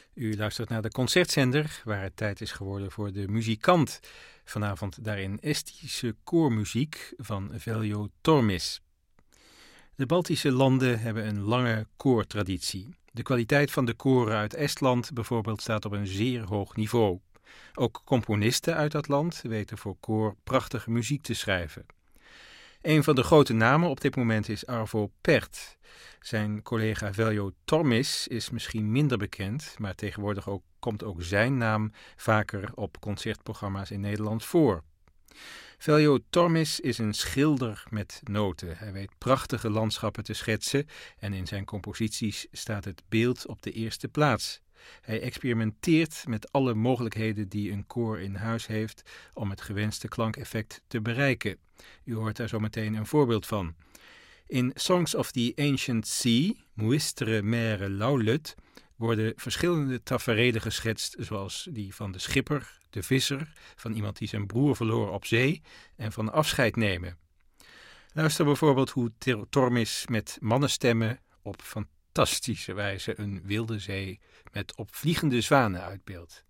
U luistert naar de Concertzender, waar het tijd is geworden voor de muzikant. Vanavond daarin Estische koormuziek van Veljo Tormis. De Baltische landen hebben een lange koortraditie. De kwaliteit van de koren uit Estland bijvoorbeeld staat op een zeer hoog niveau. Ook componisten uit dat land weten voor koor prachtige muziek te schrijven. Een van de grote namen op dit moment is Arvo Pärt. Zijn collega Veljo Tormis is misschien minder bekend, maar tegenwoordig komt ook zijn naam vaker op concertprogramma's in Nederland voor. Veljo Tormis is een schilder met noten. Hij weet prachtige landschappen te schetsen en in zijn composities staat het beeld op de eerste plaats. Hij experimenteert met alle mogelijkheden die een koor in huis heeft om het gewenste klankeffect te bereiken. U hoort daar zo meteen een voorbeeld van. In Songs of the Ancient Sea, Muistere Mere Laulut, worden verschillende taferelen geschetst, zoals die van de schipper, de visser, van iemand die zijn broer verloor op zee en van afscheid nemen. Luister bijvoorbeeld hoe Tormis met mannenstemmen op fantastische wijze een wilde zee met opvliegende zwanen uitbeeldt.